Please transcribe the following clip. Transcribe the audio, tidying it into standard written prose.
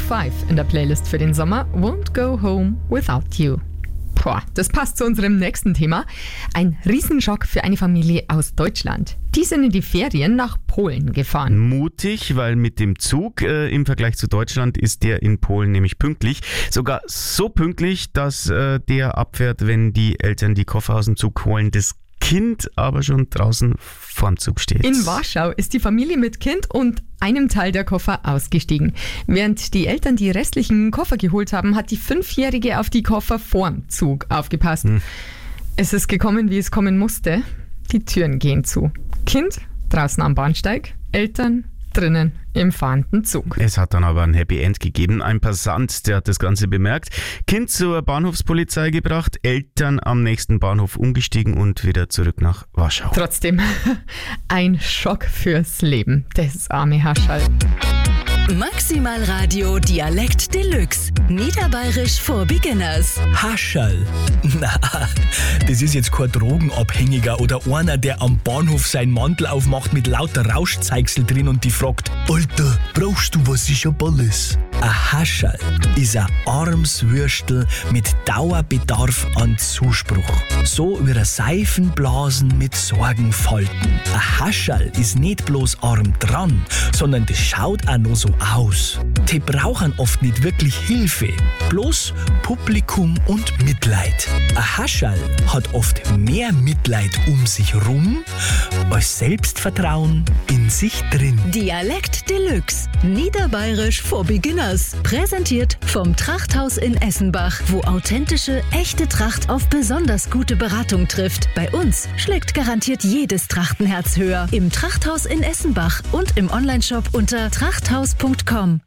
5 in der Playlist für den Sommer. Won't Go Home Without You. Boah, das passt zu unserem nächsten Thema. Ein Riesenschock für eine Familie aus Deutschland. Die sind in die Ferien nach Polen gefahren. Mutig, weil mit dem Zug im Vergleich zu Deutschland ist der in Polen nämlich pünktlich. Sogar so pünktlich, dass der abfährt, wenn die Eltern die Koffer aus dem Zug holen. Das Kind aber schon draußen vorm Zug steht. In Warschau ist die Familie mit Kind und einem Teil der Koffer ausgestiegen. Während die Eltern die restlichen Koffer geholt haben, hat die 5-Jährige auf die Koffer vorm Zug aufgepasst. Es ist gekommen, wie es kommen musste. Die Türen gehen zu. Kind draußen am Bahnsteig, Eltern drinnen im fahrenden Zug. Es hat dann aber ein Happy End gegeben. Ein Passant, der hat das Ganze bemerkt, Kind zur Bahnhofspolizei gebracht, Eltern am nächsten Bahnhof umgestiegen und wieder zurück nach Warschau. Trotzdem ein Schock fürs Leben, das arme Haschall. Maximal Radio Dialekt Deluxe. Niederbayerisch for Beginners. Haschall. Na, das ist jetzt kein Drogenabhängiger oder einer, der am Bahnhof seinen Mantel aufmacht mit lauter Rauschzeigsel drin und die fragt: Alter, brauchst du was ich hab alles? Ein Haschall ist ein armes Würstel mit Dauerbedarf an Zuspruch. So wie ein Seifenblasen mit Sorgenfalten. Ein Haschall ist nicht bloß arm dran, sondern das schaut auch noch so aus. Die brauchen oft nicht wirklich Hilfe, bloß Publikum und Mitleid. Ein Haschall hat oft mehr Mitleid um sich rum als Selbstvertrauen in sich drin. Dialekt Deluxe. Niederbayerisch for Beginners. Präsentiert vom Trachthaus in Essenbach, wo authentische, echte Tracht auf besonders gute Beratung trifft. Bei uns schlägt garantiert jedes Trachtenherz höher. Im Trachthaus in Essenbach und im Onlineshop unter trachthaus.com.